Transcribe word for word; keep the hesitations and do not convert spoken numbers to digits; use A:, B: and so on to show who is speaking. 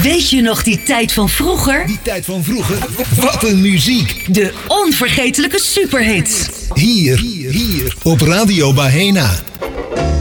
A: Weet je nog die tijd van vroeger?
B: Die tijd van vroeger? Wat een muziek!
A: De onvergetelijke superhits.
B: Hier, hier, hier op Radio Bahena.